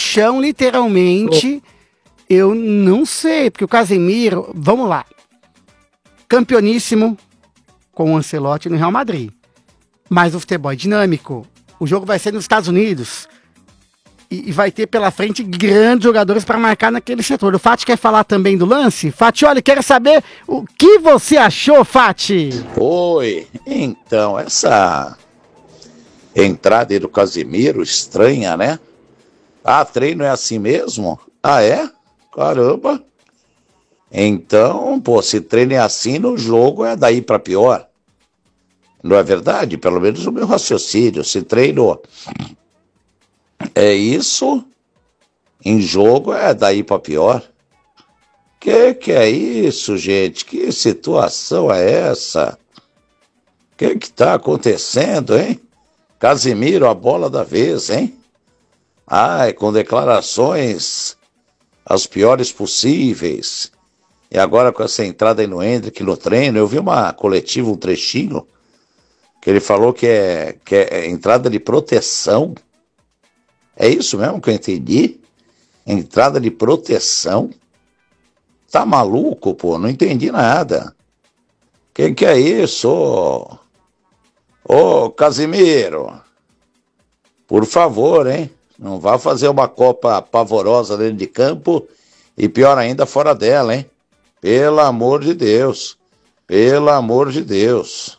chão, literalmente. Eu não sei, porque o Casemiro, vamos lá, campeoníssimo com o Ancelotti no Real Madrid, mas o futebol é dinâmico, o jogo vai ser nos Estados Unidos, e vai ter pela frente grandes jogadores para marcar naquele setor. O Fati quer falar também do lance? Fati, olha, quero saber o que você achou, Fati. Oi, então, essa entrada aí do Casemiro, estranha, né? Ah, treino é assim mesmo? Ah, é? Caramba. Então, pô, se treino é assim, no jogo é daí pra pior. Não é verdade? Pelo menos o meu raciocínio. Se treino é isso, em jogo é daí pra pior. Que é isso, gente? Que situação é essa? Que tá acontecendo, hein? Casemiro, a bola da vez, hein? Ai, com declarações as piores possíveis. E agora com essa entrada aí no Endrick no treino, eu vi uma coletiva, um trechinho, que ele falou que é entrada de proteção. É isso mesmo que eu entendi? Entrada de proteção? Tá maluco, pô? Não entendi nada. Que é isso? Ô, Casemiro, por favor, hein? Não vá fazer uma Copa pavorosa dentro de campo e pior ainda fora dela, hein? Pelo amor de Deus. Pelo amor de Deus.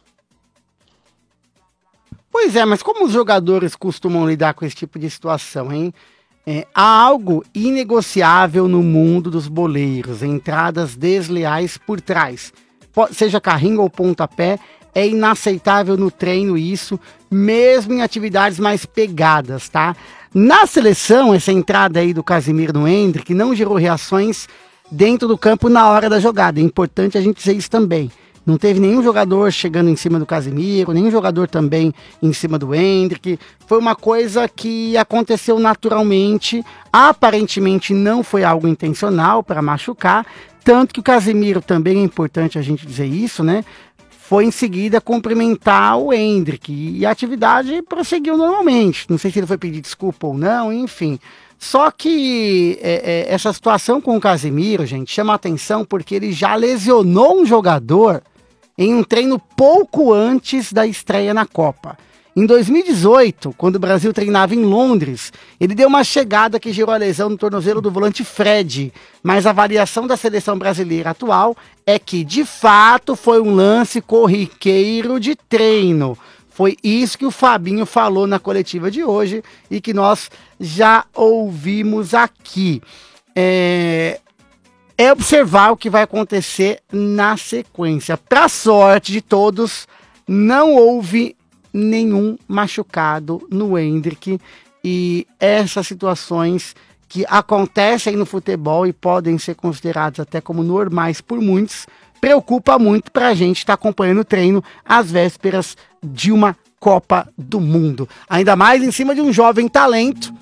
Pois é, mas como os jogadores costumam lidar com esse tipo de situação, hein? Há algo inegociável no mundo dos boleiros, entradas desleais por trás. Seja carrinho ou pontapé, é inaceitável no treino isso, mesmo em atividades mais pegadas, tá? Na seleção, essa entrada aí do Casemiro no Endrick não gerou reações dentro do campo na hora da jogada. É importante a gente dizer isso também. Não teve nenhum jogador chegando em cima do Casemiro, nenhum jogador também em cima do Endrick. Foi uma coisa que aconteceu naturalmente. Aparentemente não foi algo intencional para machucar. Tanto que o Casemiro também, é importante a gente dizer isso, né? Foi em seguida cumprimentar o Endrick. E a atividade prosseguiu normalmente. Não sei se ele foi pedir desculpa ou não, enfim. Só que essa situação com o Casemiro, gente, chama atenção porque ele já lesionou um jogador em um treino pouco antes da estreia na Copa. Em 2018, quando o Brasil treinava em Londres, ele deu uma chegada que gerou a lesão no tornozelo do volante Fred, mas a avaliação da seleção brasileira atual é que, de fato, foi um lance corriqueiro de treino. Foi isso que o Fabinho falou na coletiva de hoje e que nós já ouvimos aqui. É observar o que vai acontecer na sequência. Para sorte de todos, não houve nenhum machucado no Endrick, e essas situações que acontecem no futebol e podem ser consideradas até como normais por muitos, preocupa muito para a gente estar acompanhando o treino às vésperas de uma Copa do Mundo. Ainda mais em cima de um jovem talento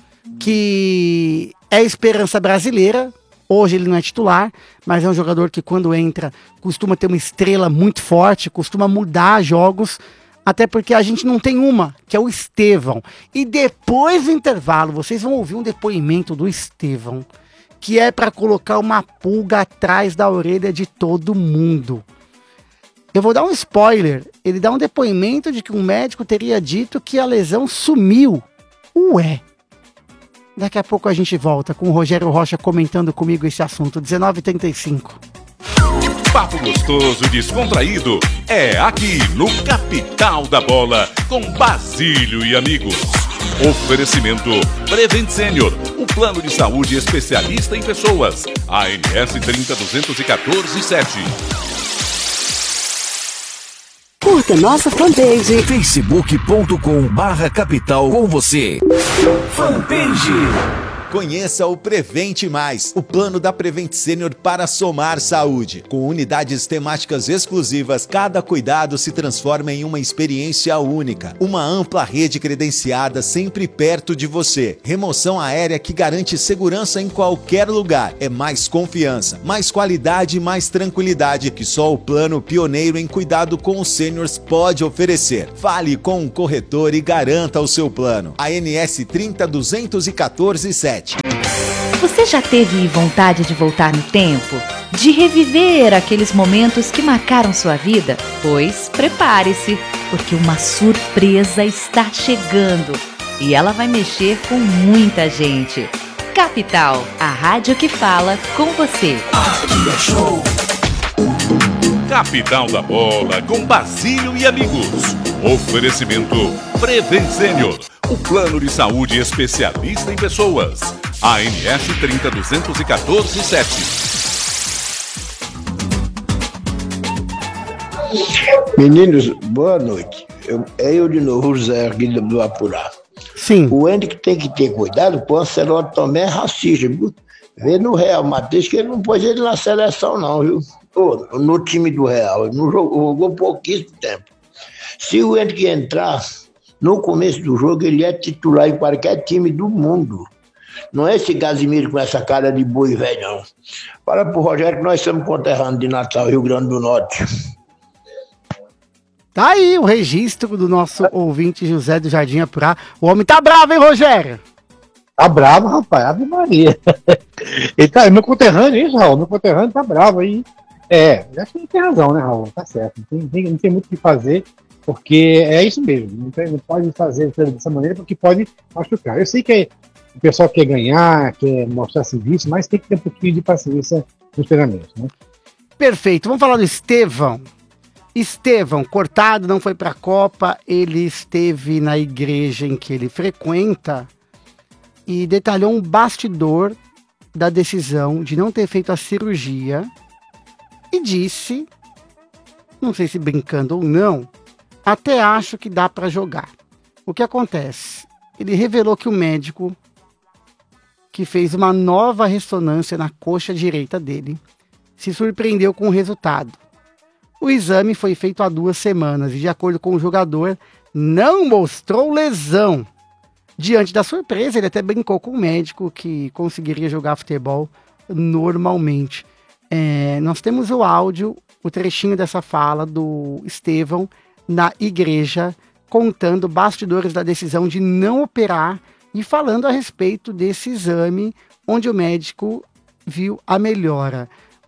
que é esperança brasileira. Hoje ele não é titular, mas é um jogador que quando entra costuma ter uma estrela muito forte, costuma mudar jogos, até porque a gente não tem uma, que é o Estevão. E depois do intervalo, vocês vão ouvir um depoimento do Estevão, que é para colocar uma pulga atrás da orelha de todo mundo. Eu vou dar um spoiler, ele dá um depoimento de que um médico teria dito que a lesão sumiu. Ué! Daqui a pouco a gente volta com o Rogério Rocha comentando comigo esse assunto. 19h35. Papo gostoso, descontraído, é aqui no Capital da Bola, com Basílio e amigos. Oferecimento Prevent Senior, o plano de saúde especialista em pessoas. ANS 302147. Curta nossa fanpage facebook.com/capital com você. Fanpage. Conheça o Prevent Mais, o plano da Prevent Senior para somar saúde. Com unidades temáticas exclusivas, cada cuidado se transforma em uma experiência única. Uma ampla rede credenciada sempre perto de você. Remoção aérea que garante segurança em qualquer lugar. É mais confiança, mais qualidade e mais tranquilidade que só o plano pioneiro em cuidado com os seniors pode oferecer. Fale com um corretor e garanta o seu plano. ANS 302147. Você já teve vontade de voltar no tempo? De reviver aqueles momentos que marcaram sua vida? Pois prepare-se, porque uma surpresa está chegando e ela vai mexer com muita gente. Capital, a rádio que fala com você. Aqui é show. Capital da Bola com Basílio e amigos. Oferecimento Prevent Senior, o plano de saúde especialista em pessoas. ANS 302147. Meninos, boa noite. Eu de novo, José aqui do Apurá. Sim. O Andy que tem que ter cuidado, o Ancelotti também é racista, viu? Vê no Real Madrid que ele não pôs ele na seleção não, viu? No time do Real, ele não jogou pouquíssimo tempo. Se o Andy que entrar no começo do jogo, ele é titular em qualquer time do mundo. Não é esse Casimiro com essa cara de boi velho, não. Fala pro Rogério que nós somos conterrâneos de Natal, Rio Grande do Norte. Tá aí o registro do nosso ouvinte José do Jardim Apurá. O homem tá bravo, hein, Rogério? Tá bravo, rapaz. Ave Maria. Ele tá, meu conterrâneo, hein, Raul? Meu conterrâneo tá bravo aí. Acho que ele tem razão, né, Raul? Tá certo. Não tem muito o que fazer, porque é isso mesmo. Não pode fazer dessa maneira, porque pode machucar. Eu sei que o pessoal quer ganhar, quer mostrar serviço, mas tem que ter um pouquinho de paciência nos treinamentos, né? Perfeito. Vamos falar do Estevão. Estevão, cortado, não foi para a Copa, ele esteve na igreja em que ele frequenta e detalhou um bastidor da decisão de não ter feito a cirurgia e disse, não sei se brincando ou não, até acho que dá para jogar. O que acontece? Ele revelou que o médico que fez uma nova ressonância na coxa direita dele se surpreendeu com o resultado. O exame foi feito há 2 semanas e, de acordo com o jogador, não mostrou lesão. Diante da surpresa, ele até brincou com o médico que conseguiria jogar futebol normalmente. Nós temos o áudio, o trechinho dessa fala do Estevão na igreja, contando bastidores da decisão de não operar e falando a respeito desse exame, onde o médico viu a melhora.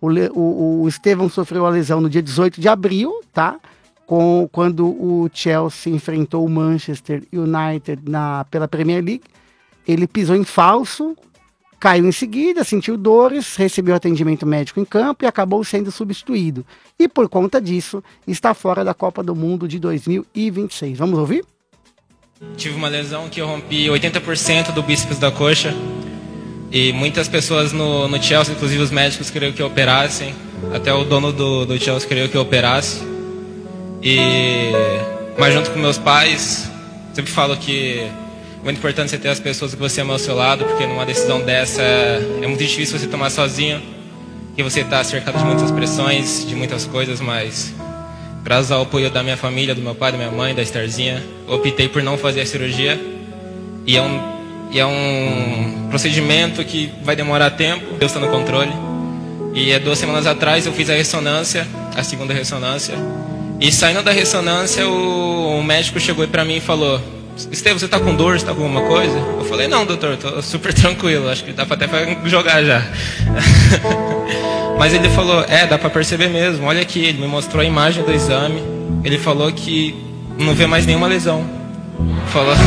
O Estevão sofreu a lesão no dia 18 de abril, tá? Quando o Chelsea enfrentou o Manchester United pela Premier League. Ele pisou em falso, caiu em seguida, sentiu dores, recebeu atendimento médico em campo e acabou sendo substituído. E por conta disso, está fora da Copa do Mundo de 2026. Vamos ouvir? Tive uma lesão que eu rompi 80% do bíceps da coxa. E muitas pessoas no Chelsea, inclusive os médicos, queriam que eu operassem. Até o dono do Chelsea queria que eu operasse. Mas junto com meus pais, sempre falo que é muito importante você ter as pessoas que você ama ao seu lado, porque numa decisão dessa é muito difícil você tomar sozinho, porque você está cercado de muitas pressões, de muitas coisas, mas graças ao apoio da minha família, do meu pai, da minha mãe, da Estherzinha, eu optei por não fazer a cirurgia. E é um procedimento que vai demorar tempo, Deus está no controle. E 2 semanas atrás eu fiz a ressonância, a segunda ressonância. E saindo da ressonância, o médico chegou para mim e falou: Estevão, você está com dor, você está com alguma coisa? Eu falei: não, doutor, estou super tranquilo, acho que dá até para jogar já. Mas ele falou: dá para perceber mesmo, olha aqui, ele me mostrou a imagem do exame. Ele falou que não vê mais nenhuma lesão. Falou...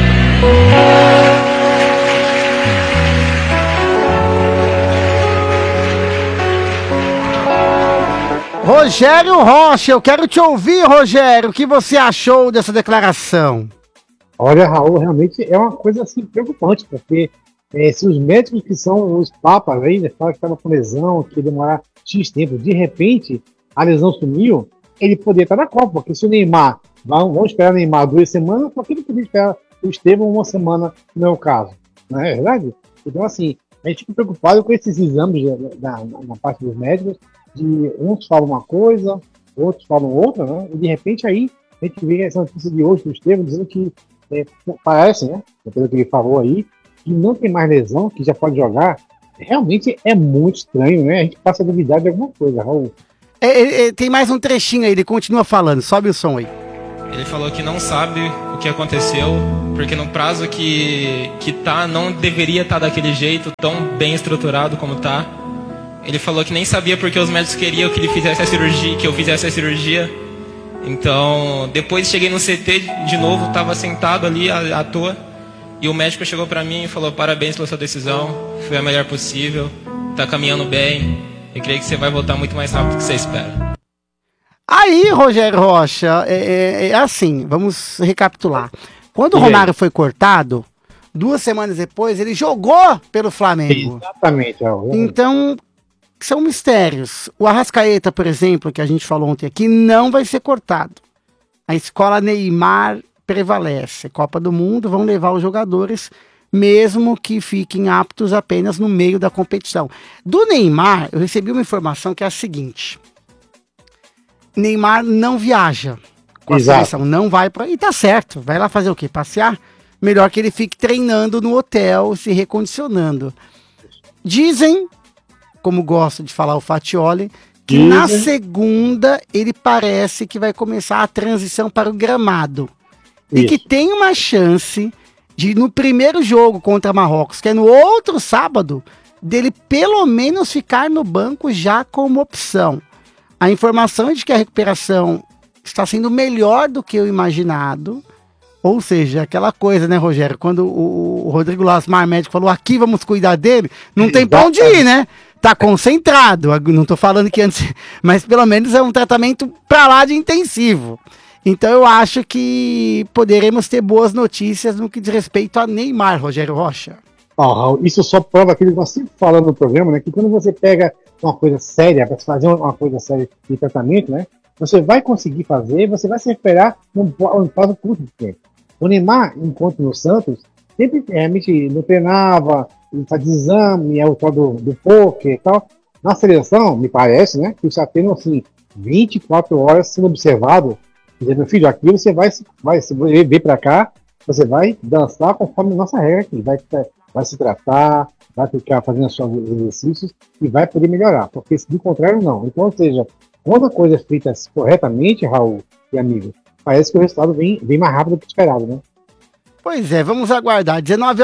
Rogério Rocha, eu quero te ouvir, Rogério. O que você achou dessa declaração? Olha, Raul, realmente é uma coisa assim preocupante, porque se os médicos que são os papas aí, né, falam que estava com lesão, que ia demorar X tempo, de repente a lesão sumiu, ele poderia estar na Copa, porque se o Neymar, vamos esperar o Neymar 2 semanas, por que ele poderia esperar o Estevão 1 semana, não é o caso? Não é verdade? Então, assim, a gente fica preocupado com esses exames na parte dos médicos, de uns falam uma coisa, outros falam outra, né? E de repente aí a gente vê essa notícia de hoje do Estevão dizendo que parece, né? Pelo que ele falou aí, que não tem mais lesão, que já pode jogar. Realmente é muito estranho, né? A gente passa a duvidar de alguma coisa, Raul. Tem mais um trechinho aí, ele continua falando, sobe o som aí. Ele falou que não sabe o que aconteceu, porque no prazo que tá, não deveria estar daquele jeito, tão bem estruturado como tá. Ele falou que nem sabia porque os médicos queriam que ele fizesse a cirurgia, que eu fizesse a cirurgia. Então, depois cheguei no CT de novo, estava sentado ali à toa, e o médico chegou para mim e falou: parabéns pela sua decisão, foi a melhor possível, tá caminhando bem, eu creio que você vai voltar muito mais rápido do que você espera. Aí, Rogério Rocha, é assim, vamos recapitular. Quando o Romário foi cortado, 2 semanas depois, ele jogou pelo Flamengo. Exatamente. Então, são mistérios. O Arrascaeta, por exemplo, que a gente falou ontem aqui, não vai ser cortado. A escola Neymar prevalece. Copa do Mundo, vão levar os jogadores, mesmo que fiquem aptos apenas no meio da competição. Do Neymar, eu recebi uma informação que é a seguinte: Neymar não viaja com a seleção, não vai para... E tá certo, vai lá fazer o quê? Passear? Melhor que ele fique treinando no hotel, se recondicionando. Dizem, como gosta de falar o Fatioli, que na segunda ele parece que vai começar a transição para o gramado. Isso. E que tem uma chance de, no primeiro jogo contra Marrocos, que é no outro sábado, dele pelo menos ficar no banco já como opção. A informação é de que a recuperação está sendo melhor do que o imaginado. Ou seja, aquela coisa, né, Rogério? Quando o Rodrigo Lasmar, médico, falou: aqui vamos cuidar dele, não tem pra onde ir, né? Tá concentrado. Não tô falando que antes, mas pelo menos é um tratamento pra lá de intensivo. Então eu acho que poderemos ter boas notícias no que diz respeito a Neymar, Rogério Rocha. Raul, isso só prova aquilo que nós sempre falamos no programa, né? Que quando você pega uma coisa séria, para fazer uma coisa séria de tratamento, né? Você vai conseguir fazer, você vai se recuperar num prazo curto de tempo. O Neymar, enquanto no Santos, sempre realmente não treinava, fazia exame, é o tal do poker e tal. Na seleção, me parece, né? Que está tendo assim 24 horas sendo observado. Dizendo: meu filho, aqui você vai vir para cá, você vai dançar conforme a nossa regra aqui, vai se tratar, vai ficar fazendo seus exercícios e vai poder melhorar, porque se do contrário não. Então, ou seja, quando a coisa é feita corretamente, Raul e amigo, parece que o resultado vem mais rápido do que esperado, né? Pois é, vamos aguardar.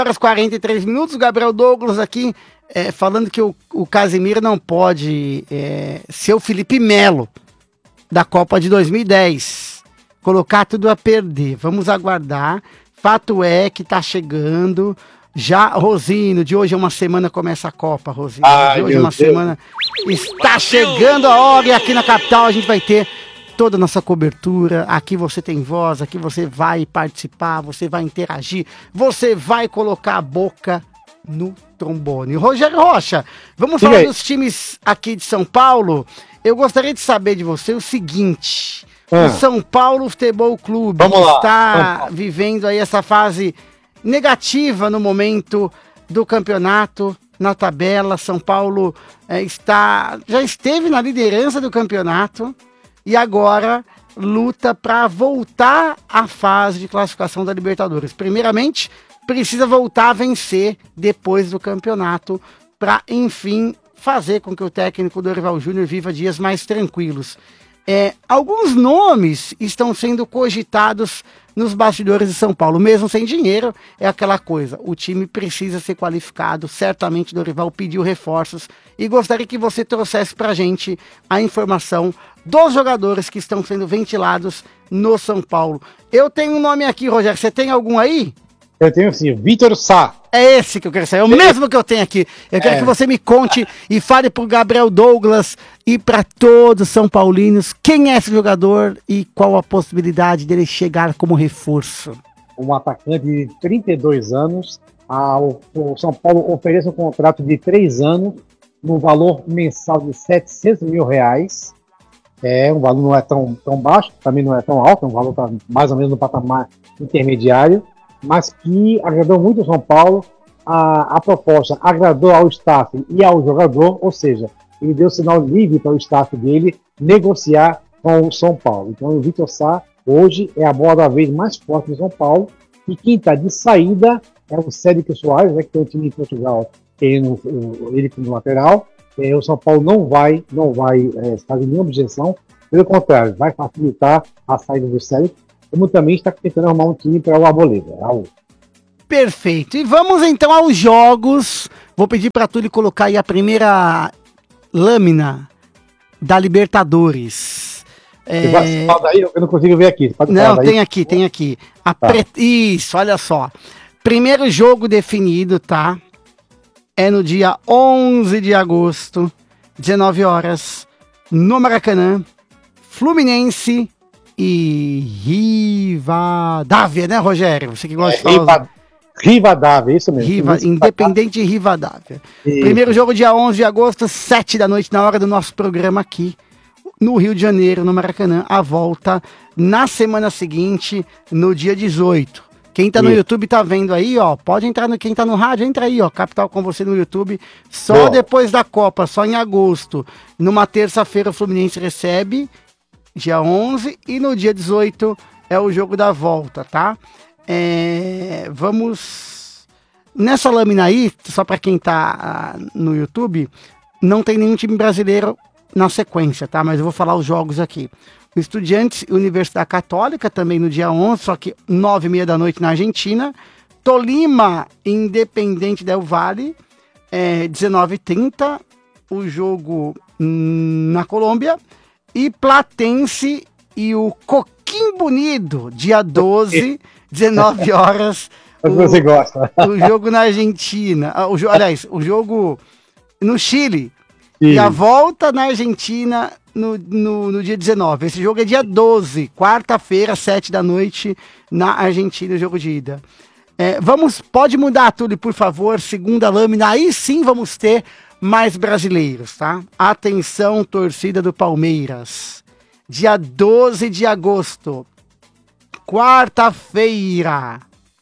19h43, Gabriel Douglas aqui falando que o Casemiro não pode ser o Felipe Melo da Copa de 2010, colocar tudo a perder. Vamos aguardar. Fato é que tá chegando. Já, Rosino, de hoje a uma semana começa a Copa, Rosino. De hoje a uma semana está chegando a hora, e aqui na capital a gente vai ter toda a nossa cobertura. Aqui você tem voz, aqui você vai participar, você vai interagir, você vai colocar a boca no trombone. Rogério Rocha, vamos falar dos times aqui de São Paulo. Eu gostaria de saber de você o seguinte: o São Paulo Futebol Clube está vivendo aí essa fase negativa no momento do campeonato, na tabela. São Paulo já esteve na liderança do campeonato e agora luta para voltar à fase de classificação da Libertadores. Primeiramente, precisa voltar a vencer depois do campeonato para, enfim, fazer com que o técnico Dorival Júnior viva dias mais tranquilos. Alguns nomes estão sendo cogitados nos bastidores de São Paulo, mesmo sem dinheiro. É aquela coisa, o time precisa ser qualificado, certamente Dorival pediu reforços, e gostaria que você trouxesse pra gente a informação dos jogadores que estão sendo ventilados no São Paulo. Eu tenho um nome aqui, Rogério, você tem algum aí? Eu tenho sim, Vitor Sá. É esse que eu quero saber, é o mesmo que eu tenho aqui. Eu quero que você me conte e fale pro Gabriel Douglas e para todos os São Paulinos quem é esse jogador e qual a possibilidade dele chegar como reforço. Um atacante de 32 anos, o São Paulo oferece um contrato de 3 anos, no valor mensal de R$700 mil. Um valor não é tão baixo, também não é tão alto, um valor tá mais ou menos no patamar intermediário, mas que agradou muito ao São Paulo. A proposta agradou ao staff e ao jogador, ou seja, ele deu sinal livre para o staff dele negociar com o São Paulo. Então o Vitor Sá hoje é a bola da vez mais forte do São Paulo, e quem está de saída é o Cédric Soares, né, que tem um time em Portugal, tem ele como lateral. O São Paulo não vai fazer nenhuma objeção, pelo contrário, vai facilitar a saída do Cédric. como também está tentando arrumar um time para o Arboleda. Raul. Perfeito. E vamos então aos jogos. Vou pedir para Túlio colocar aí a primeira lâmina da Libertadores. Fala daí, eu não consigo ver aqui. Não, tem aqui. Isso, olha só. Primeiro jogo definido, tá? É no dia 11 de agosto, 19 horas, no Maracanã, Fluminense e Rivadavia, né, Rogério? Você que gosta de falar. Rivadavia, isso mesmo. Independente Rivadavia. Primeiro jogo dia 11 de agosto, 7 da noite, na hora do nosso programa aqui, no Rio de Janeiro, no Maracanã. A volta na semana seguinte, no dia 18. Quem tá no YouTube tá vendo aí, ó, pode entrar quem tá no rádio, entra aí, ó, Capital com você no YouTube, só depois da Copa, só em agosto, numa terça-feira o Fluminense recebe, dia 11, e no dia 18 é o jogo da volta, tá? Vamos, nessa lâmina aí, só pra quem tá no YouTube, não tem nenhum time brasileiro na sequência, tá? Mas eu vou falar os jogos aqui. O Estudiantes e Universidade Católica, também no dia 11, só que 9h30 da noite na Argentina. Tolima, Independente Del Valle, 19h30, o jogo na Colômbia. E Platense e o Coquimbo Unido, dia 12, 19 horas. Você gosta. O jogo na Argentina. O jogo no Chile. E a volta na Argentina no dia 19. Esse jogo é dia 12, quarta-feira, 7 da noite, na Argentina, o jogo de ida. Pode mudar, Túlio, por favor, segunda lâmina, aí sim vamos ter mais brasileiros, tá? Atenção, torcida do Palmeiras. Dia 12 de agosto, quarta-feira,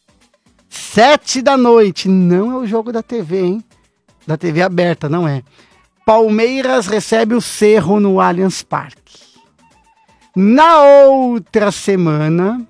7 da noite, não é o jogo da TV, hein? Da TV aberta, não é. Palmeiras recebe o Cerro no Allianz Parque. Na outra semana,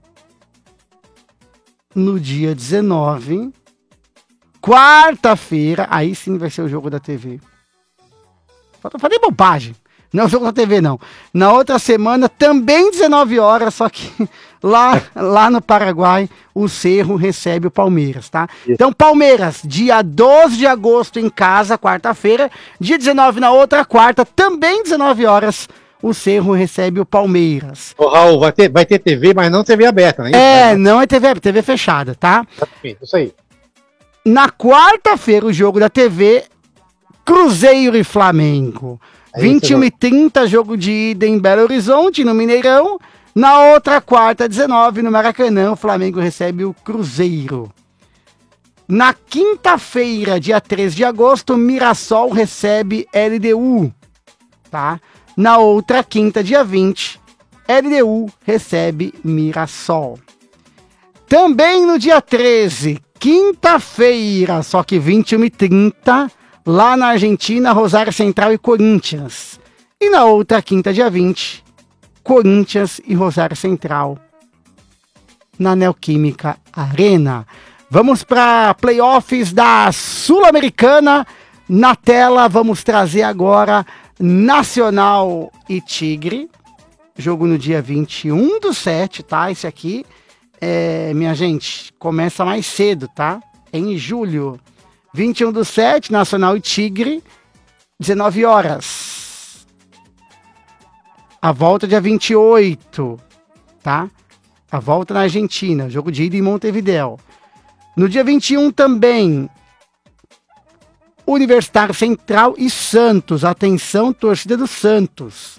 no dia 19, quarta-feira, aí sim vai ser o jogo da TV. Falei bobagem. Não é o jogo da TV, não. Na outra semana, também 19 horas, só que lá no Paraguai, o Cerro recebe o Palmeiras, tá? Isso. Então, Palmeiras, dia 12 de agosto em casa, quarta-feira. Dia 19 na outra quarta, também 19 horas, o Cerro recebe o Palmeiras. Ô, Raul, vai ter TV, mas não TV aberta, né? Não é TV, TV fechada, tá? Isso aí. Na quarta-feira, o jogo da TV, Cruzeiro e Flamengo. 21h30, jogo de ida em Belo Horizonte, no Mineirão. Na outra quarta, 19, no Maracanã, o Flamengo recebe o Cruzeiro. Na quinta-feira, dia 13 de agosto, Mirassol recebe LDU, tá? Na outra quinta, dia 20, LDU recebe Mirassol. Também no dia 13, quinta-feira, só que 21h30, lá na Argentina, Rosário Central e Corinthians. E na outra quinta, dia 20, Corinthians e Rosário Central na Neoquímica Arena. Vamos para playoffs da Sul-Americana. Na tela, vamos trazer agora Nacional e Tigre. Jogo no dia 21/7, tá? Esse aqui, minha gente, começa mais cedo, tá? Em julho. 21/7, Nacional e Tigre, 19 horas. A volta dia 28, tá? A volta na Argentina, jogo de ida em Montevidéu. No dia 21 também, Universitário Central e Santos. Atenção, torcida do Santos.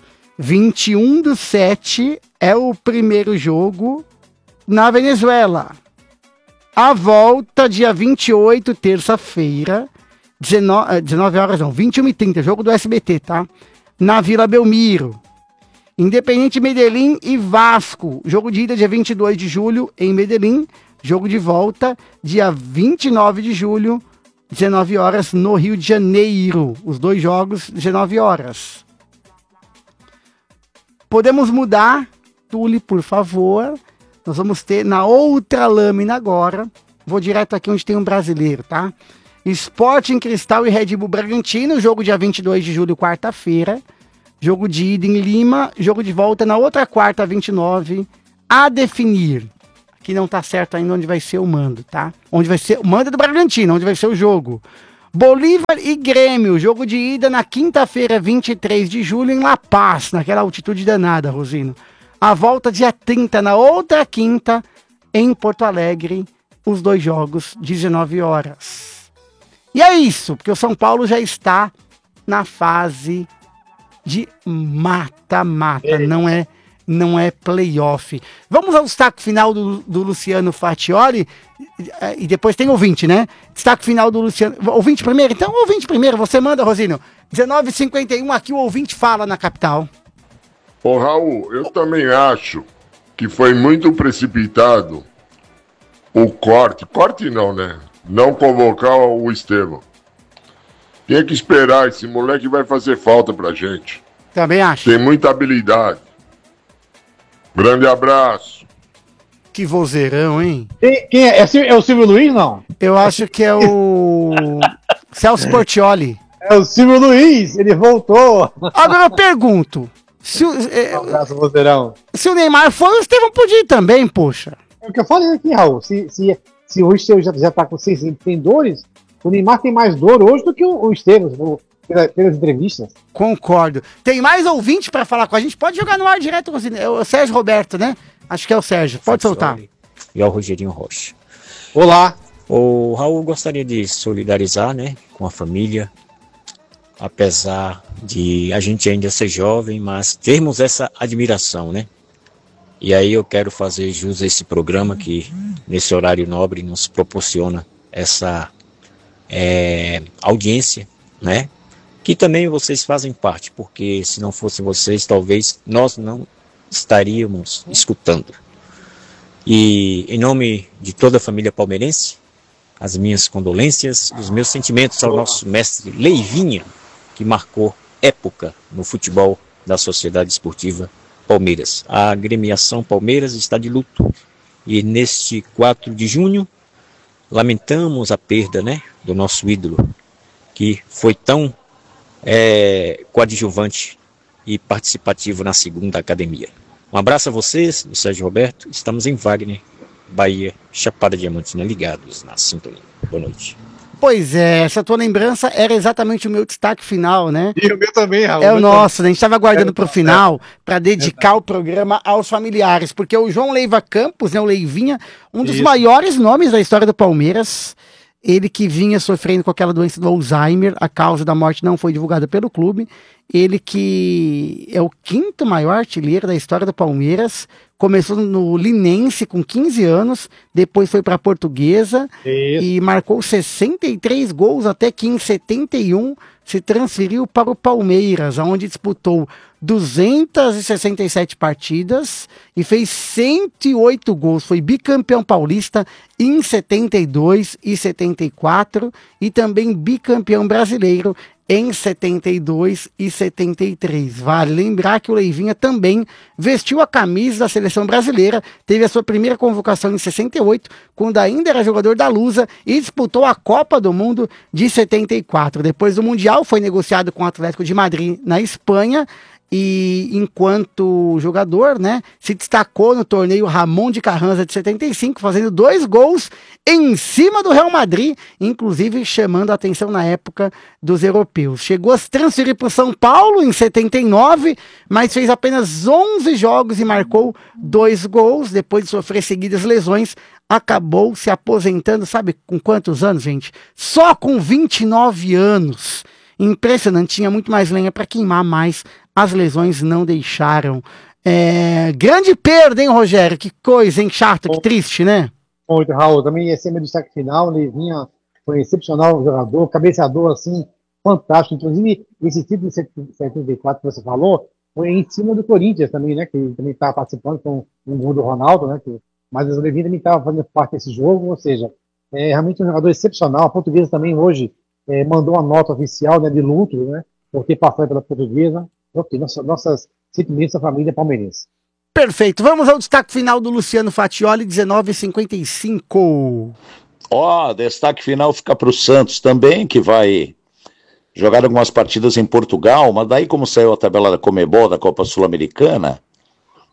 21/7 é o primeiro jogo na Venezuela. A volta, dia 28, terça-feira, 19 horas não, 21h30, jogo do SBT, tá? Na Vila Belmiro. Independente Medellín e Vasco. Jogo de ida dia 22 de julho em Medellín. Jogo de volta dia 29 de julho, 19 horas no Rio de Janeiro. Os dois jogos, 19 horas. Podemos mudar, Tule, por favor. Nós vamos ter na outra lâmina agora. Vou direto aqui onde tem um brasileiro, tá? Sporting Cristal e Red Bull Bragantino. Jogo dia 22 de julho, quarta-feira. Jogo de ida em Lima. Jogo de volta na outra quarta, 29, a definir. Aqui não tá certo ainda onde vai ser o mando, tá? Onde vai ser o mando é do Bragantino, onde vai ser o jogo. Bolívar e Grêmio, jogo de ida na quinta-feira, 23 de julho, em La Paz, naquela altitude danada, Rosino. A volta dia 30, na outra quinta, em Porto Alegre, os 2 jogos, 19 horas. E é isso, porque o São Paulo já está na fase de mata-mata, não é playoff. Vamos ao destaque final do Luciano Fatioli, e depois tem ouvinte, né? Destaque final do Luciano. Ouvinte primeiro? Então, ouvinte primeiro, você manda, Rosino. 19h51, aqui o ouvinte fala na capital. Ô Raul, eu também acho que foi muito precipitado o corte não, né? Não convocar o Estevão. Tem que esperar, esse moleque vai fazer falta pra gente. Também acho. Tem muita habilidade. Grande abraço. Que vozeirão, hein? Quem é? É o Silvio Luiz, não? Eu acho que é o Celso Portioli. É o Silvio Luiz, ele voltou. Agora eu pergunto, se o Neymar foi, o Estevão podia ir também, poxa. É o que eu falei aqui, Raul. Se o Estevão já tá com 6 tem dores, o Neymar tem mais dor hoje do que o Estevão, pelas entrevistas. Concordo. Tem mais ouvinte para falar com a gente? Pode jogar no ar direto, é o Sérgio Roberto, né? Acho que é o Sérgio. Pode soltar. E ao Rogerinho Rocha. Olá. O Raul gostaria de solidarizar, né, com a família, apesar de a gente ainda ser jovem, mas termos essa admiração, né? E aí eu quero fazer jus a esse programa que, nesse horário nobre, nos proporciona essa audiência, né? Que também vocês fazem parte, porque se não fossem vocês, talvez nós não estaríamos escutando. E em nome de toda a família palmeirense, as minhas condolências, os meus sentimentos ao nosso mestre Leivinha, que marcou época no futebol da Sociedade Esportiva Palmeiras. A agremiação Palmeiras está de luto e neste 4 de junho lamentamos a perda, né, do nosso ídolo, que foi tão coadjuvante e participativo na segunda academia. Um abraço a vocês, do Sérgio Roberto. Estamos em Wagner, Bahia, Chapada Diamantina, ligados na sintonia. Boa noite. Pois é, essa tua lembrança era exatamente o meu destaque final, né? E o meu também, Raul. É o nosso, né? A gente estava aguardando para o final para dedicar o programa aos familiares, porque o João Leiva Campos, né, o Leivinha, um dos maiores nomes da história do Palmeiras, ele que vinha sofrendo com aquela doença do Alzheimer, a causa da morte não foi divulgada pelo clube, ele que é o 5º maior artilheiro da história do Palmeiras, começou no Linense com 15 anos, depois foi para a Portuguesa e marcou 63 gols até que em 71 se transferiu para o Palmeiras, onde disputou 267 partidas e fez 108 gols. Foi bicampeão paulista em 72 e 74 e também bicampeão brasileiro em 72 e 73. Vale lembrar que o Leivinha também vestiu a camisa da seleção brasileira, teve a sua primeira convocação em 68, quando ainda era jogador da Lusa, e disputou a Copa do Mundo de 74. Depois do Mundial foi negociado com o Atlético de Madrid na Espanha, e enquanto jogador, né, se destacou no torneio Ramon de Carranza de 75, fazendo 2 gols em cima do Real Madrid, inclusive chamando a atenção na época dos europeus. Chegou a se transferir para o São Paulo em 79, mas fez apenas 11 jogos e marcou 2 gols. Depois de sofrer seguidas lesões, acabou se aposentando, sabe com quantos anos, gente? Só com 29 anos. Impressionante, tinha muito mais lenha para queimar, mas as lesões não deixaram. Grande perda, hein, Rogério? Que coisa, hein? Chato, que triste, né? Muito, Raul. Também ia ser meu destaque final. Leivinha foi um excepcional jogador, cabeceador, assim, fantástico. Inclusive, esse título de 74 que você falou foi em cima do Corinthians também, né? Que também estava participando com um gol do Ronaldo, né? Mas o Leivinha também estava fazendo parte desse jogo, ou seja, realmente um jogador excepcional. A Portuguesa também hoje mandou uma nota oficial, né, de luto, né? Porque passou pela Portuguesa. Ok, nossos sentimentos da família palmeirense. Perfeito. Vamos ao destaque final do Luciano Fatioli, 19h55. Destaque final fica para o Santos também, que vai jogar algumas partidas em Portugal, mas daí como saiu a tabela da Conmebol, da Copa Sul-Americana,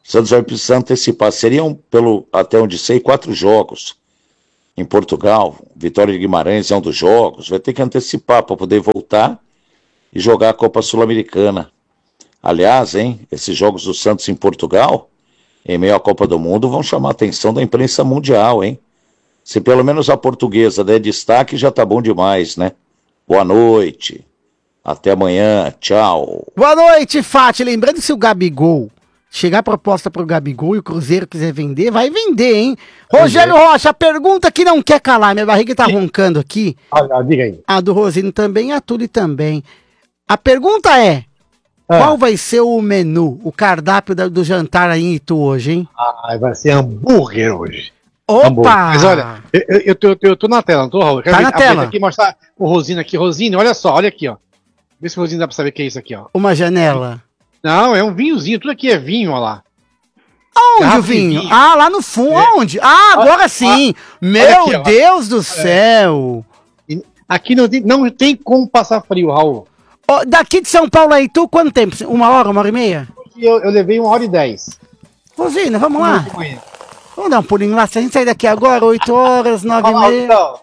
O Santos vai precisar antecipar. Seriam, até onde sei, 4 jogos em Portugal. Vitória de Guimarães é um dos jogos. Vai ter que antecipar para poder voltar e jogar a Copa Sul-Americana. Aliás, esses jogos do Santos em Portugal, em meio à Copa do Mundo, vão chamar a atenção da imprensa mundial, hein? Se pelo menos a portuguesa der destaque, já tá bom demais, né? Boa noite. Até amanhã. Tchau. Boa noite, Fati. Lembrando que se o Gabigol chegar a proposta pro Gabigol e o Cruzeiro quiser vender, vai vender, hein? Rogério Rocha, a pergunta que não quer calar. Minha barriga tá roncando aqui. Diga aí. A do Rosino também, a Tuli também. A pergunta é: qual vai ser o menu, o cardápio do jantar aí em Itu hoje, hein? Vai ser hambúrguer hoje. Opa! Hambúrguer. Mas olha, eu tô na tela, não tô, Raul? Eu quero tá na tela. Aqui mostrar o Rosino aqui. Rosino, olha só, olha aqui, ó. Vê se o Rosino dá pra saber o que é isso aqui, ó. Uma janela. Não, é um vinhozinho, tudo aqui é vinho, olha lá. Aonde o vinho? Ah, lá no fundo, aonde? Ah, agora sim! Meu aqui, Deus do céu! Aqui não tem como passar frio, Raul. Daqui de São Paulo a Itu, quanto tempo? 1 hora, 1h30? Eu levei 1h10. Rosina, vamos lá. Vamos dar um pulinho lá. Se a gente sair daqui agora, 8 horas, 9h30.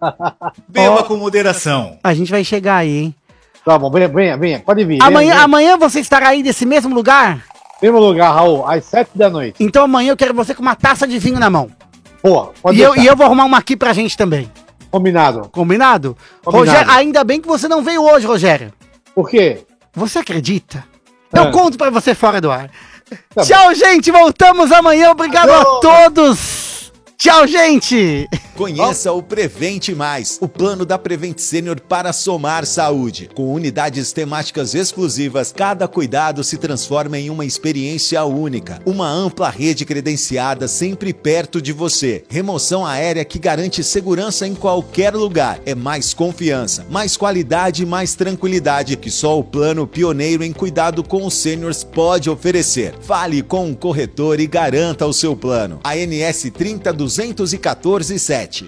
Beba com moderação. A gente vai chegar aí, hein? Tá bom, venha, pode vir. Amanhã você estará aí nesse mesmo lugar? Mesmo lugar, Raul, às 7 da noite. Então amanhã eu quero você com uma taça de vinho na mão. Pô, pode deixar. E eu vou arrumar uma aqui pra gente também. Combinado. Combinado? Rogério, ainda bem que você não veio hoje, Rogério. Por quê? Você acredita? Eu conto pra você fora do ar. Tá Tchau, bom. Gente. Voltamos amanhã. Obrigado a todos. Tchau, gente! Conheça o Prevente Mais, o plano da Prevent Senior para somar saúde. Com unidades temáticas exclusivas, cada cuidado se transforma em uma experiência única. Uma ampla rede credenciada sempre perto de você. Remoção aérea que garante segurança em qualquer lugar. É mais confiança, mais qualidade e mais tranquilidade que só o plano pioneiro em cuidado com os seniors pode oferecer. Fale com um corretor e garanta o seu plano. ANS 30.214.7.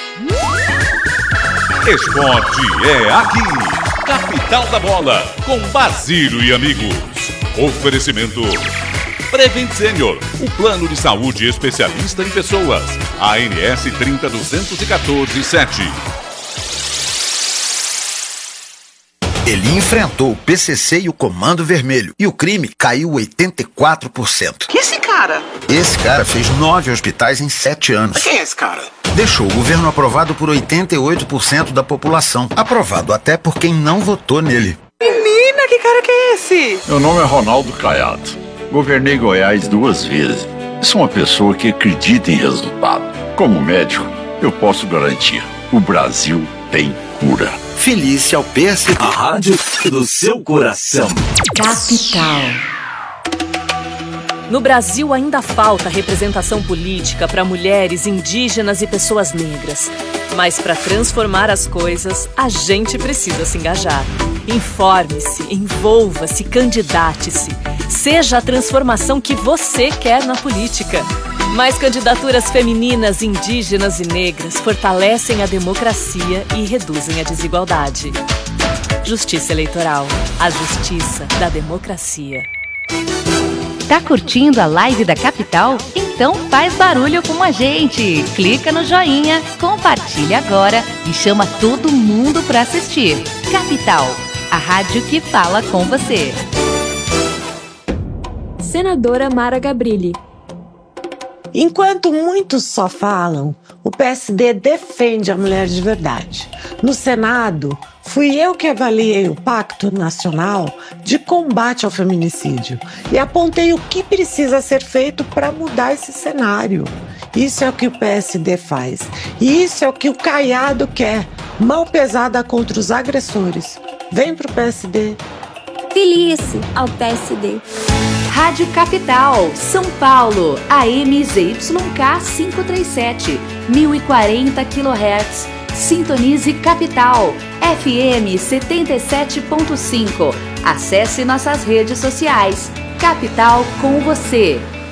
Esporte é aqui. Capital da Bola, com Basílio e amigos. Oferecimento Prevent Senior, o plano de saúde especialista em pessoas. ANS 30.214.7. Ele enfrentou o PCC e o Comando Vermelho, e o crime caiu 84%. Que esse cara? Esse cara fez 9 hospitais em 7 anos. Quem é esse cara? Deixou o governo aprovado por 88% da população. Aprovado até por quem não votou nele. Menina, que cara que é esse? Meu nome é Ronaldo Caiado. Governei Goiás 2 vezes. Sou uma pessoa que acredita em resultado. Como médico, eu posso garantir: o Brasil tem cura. Felice ao PSDB. A rádio do seu coração. Capital. No Brasil ainda falta representação política para mulheres, indígenas e pessoas negras. Mas para transformar as coisas, a gente precisa se engajar. Informe-se, envolva-se, candidate-se. Seja a transformação que você quer na política. Mais candidaturas femininas, indígenas e negras fortalecem a democracia e reduzem a desigualdade. Justiça Eleitoral. A justiça da democracia. Tá curtindo a live da Capital? Então faz barulho com a gente. Clica no joinha, compartilha agora e chama todo mundo para assistir. Capital, a rádio que fala com você. Senadora Mara Gabrilli. Enquanto muitos só falam, o PSD defende a mulher de verdade. No Senado, fui eu que avaliei o Pacto Nacional de Combate ao Feminicídio e apontei o que precisa ser feito para mudar esse cenário. Isso é o que o PSD faz. E isso é o que o Caiado quer. Mão pesada contra os agressores. Vem pro PSD. Felice ao PSD. Rádio Capital, São Paulo, AM ZYK 537, 1040 kHz. Sintonize Capital, FM 77.5. Acesse nossas redes sociais. Capital com você.